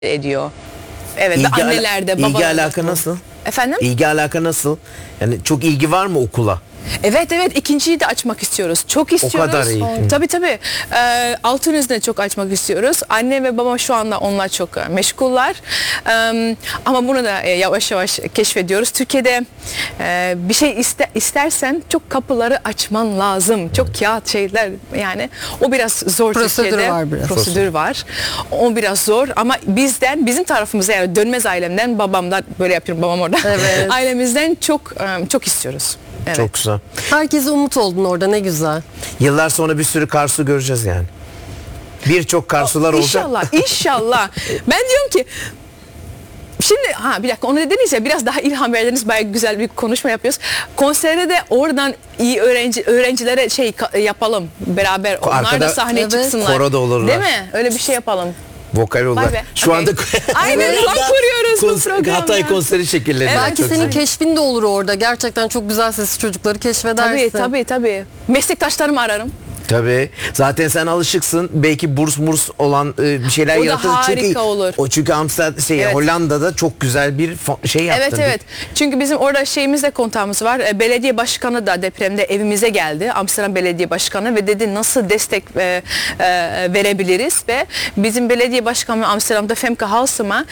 ediyor. Evet, ve annelerde, İlgi babalarda. alaka nasıl? Efendim? İlgi alaka nasıl? Yani çok ilgi var mı okula? Evet, ikinciyi de açmak istiyoruz. Çok istiyoruz. O kadar iyi. Tabii. Altın üstüne çok açmak istiyoruz. Anne ve baba şu anda onlar çok meşguller. Ama bunu da yavaş yavaş keşfediyoruz. Türkiye'de bir şey istersen çok kapıları açman lazım. Çok kağıt şeyler, yani o biraz zor. Prosedür Türkiye'de. var biraz. Prosedür var. O biraz zor ama bizim tarafımıza, yani dönmez ailemden, babamdan böyle yapıyorum, babam orada. Evet. Ailemizden çok istiyoruz. Evet. Çok güzel. Herkese umut oldun orada, ne güzel. Yıllar sonra bir sürü Karsu göreceğiz yani. Birçok Karsular olacak. İnşallah. Ben diyorum ki şimdi bir dakika, onu dediniz ya, biraz daha ilham verdiniz, bayağı güzel bir konuşma yapıyoruz. Konserde de oradan iyi öğrencilere yapalım beraber. Onlar Arkada, da sahneye çıksınlar. Koro da olurlar. Değil mi? Öyle bir şey yapalım. Vokal olarak. Şu anda aynen plan kuruyoruz bu programda. Hatay konseri şekilleniyor. Evet, Belki senin keşfin de olur orada. Gerçekten çok güzel sesli çocukları keşfedersin. Tabii. Meslektaşlarımı ararım. Tabii. Zaten sen alışıksın. Belki burs olan bir şeyler O da yaratır. harika olur. Çünkü Amsterdam Evet. Hollanda'da çok güzel bir şey yaptın. Evet. Çünkü bizim orada kontağımız var. Belediye başkanı da depremde evimize geldi. Amsterdam Belediye Başkanı ve dedi nasıl destek verebiliriz, ve bizim belediye başkanı Amsterdam'da Femke Halsema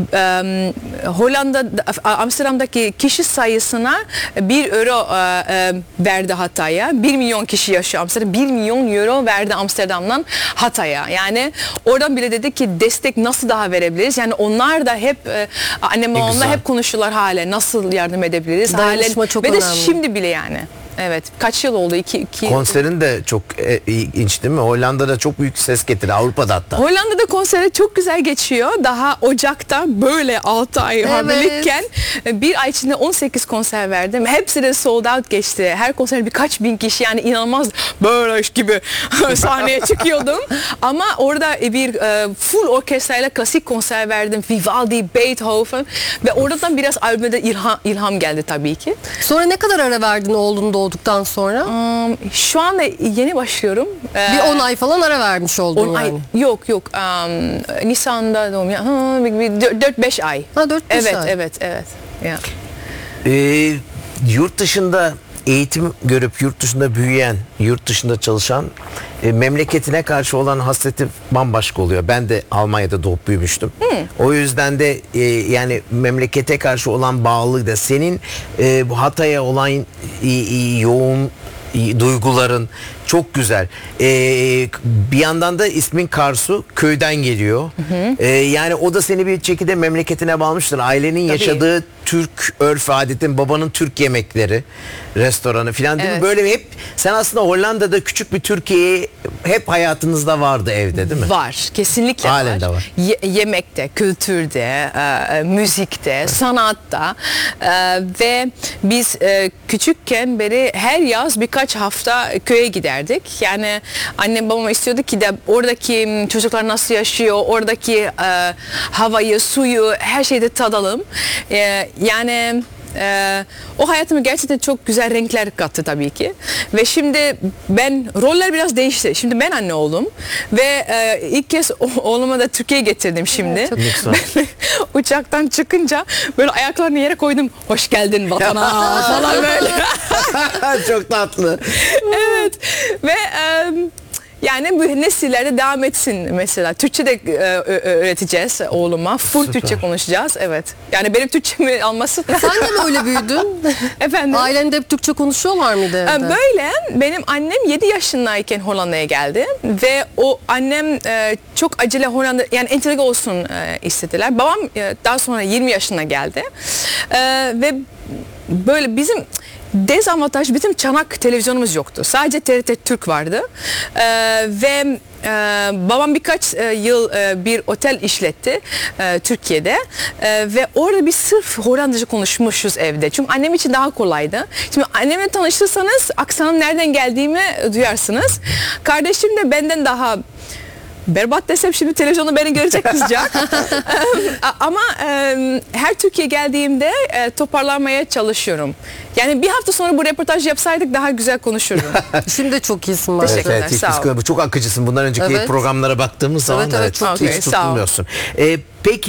Amsterdam'daki kişi sayısına 1 euro verdi Hatay'a. 1 milyon kişi yaşıyor Amsterdam'da. 1 milyon euro verdi Amsterdam'dan Hatay'a. Yani oradan bile dedi ki destek nasıl daha verebiliriz? Yani onlar da hep annem babamla hep konuşuyorlar hale. Nasıl yardım edebiliriz? Dayanışma çok ve önemli. de şimdi bile yani. Evet. Kaç yıl oldu? İki Konserin de çok ilginç değil mi? Hollanda'da çok büyük ses getirdi. Avrupa'da hatta. Hollanda'da konseri çok güzel geçiyor. Daha Ocak'ta böyle 6 ay hamileyken bir ay içinde 18 konser verdim. Hepsi de sold out geçti. Her konser birkaç bin kişi, yani inanılmaz böyle gibi sahneye çıkıyordum. Ama orada bir full orkestrayla klasik konser verdim. Vivaldi, Beethoven, ve oradan biraz albüme de ilham geldi tabii ki. Sonra ne kadar ara verdin oğlun doğduktan sonra? Şu anda yeni başlıyorum. Bir 10 ay falan ara vermiş oldun 10 yani. ay, yok. Nisan'da doğum, 4-5 ay. 4-5 ay. Evet. Ya. Yurt dışında eğitim görüp yurt dışında büyüyen, yurt dışında çalışan memleketine karşı olan hasreti bambaşka oluyor. Ben de Almanya'da doğup büyümüştüm. O yüzden de yani memlekete karşı olan bağlılığı da senin bu Hatay'a olan yoğun duyguların çok güzel. Bir yandan da ismin Karsu, köyden geliyor. Yani o da seni bir şekilde memleketine bağlamıştır. Ailenin yaşadığı Türk örf adetin, babanın Türk yemekleri, restoranı falan değil mi? Böyle hep sen aslında Hollanda'da küçük bir Türkiye'yi hep hayatınızda vardı evde değil mi? Var. Kesinlikle Halen de var. Yemekte, kültürde, müzikte, sanatta, ve biz küçükken beri her yaz birkaç hafta köye giderdik. Yani annem babam istiyordu ki de oradaki çocuklar nasıl yaşıyor, oradaki havayı, suyu, her şeyi de tadalım. Yani o hayatıma gerçekten çok güzel renkler kattı tabii ki. Ve şimdi roller biraz değişti. Şimdi ben anne oldum ve ilk kez oğlumu da Türkiye'ye getirdim şimdi. Ben uçaktan çıkınca böyle ayaklarını yere koydum. Hoş geldin vatana falan böyle. Çok tatlı. Evet. Ve yani bu nesillerde devam etsin mesela. Türkçe de öğreteceğiz oğluma. Full Türkçe konuşacağız. Evet. Yani benim Türkçemi alması. Sen de mi öyle büyüdün? Efendim? Ailende hep Türkçe konuşuyorlar mıydı evde? Böyle. Benim annem 7 yaşındayken Hollanda'ya geldi. Ve o annem çok acele Hollanda, yani entegre olsun istediler. Babam daha sonra 20 yaşına geldi. Ve böyle bizim dezavantaj, bizim çanak televizyonumuz yoktu. Sadece TRT Türk vardı. Ve babam birkaç yıl bir otel işletti Türkiye'de. Ve orada bir sırf Hollandaca konuşmuşuz evde. Çünkü annem için daha kolaydı. Şimdi annemle tanıştırsanız aksanın nereden geldiğimi duyarsınız. Kardeşim de benden daha berbat desem şimdi televizyonda beni görecek, kızacak. Ama her Türkiye geldiğimde toparlanmaya çalışıyorum. Yani bir hafta sonra bu röportaj yapsaydık daha güzel konuşurdum. Şimdi de çok iyisin bence. Teşekkürler, Evet, sağ ol. çok akıcısın. Bundan önceki programlara baktığımız zaman evet, çok okay, hiç tutulmuyorsun. Peki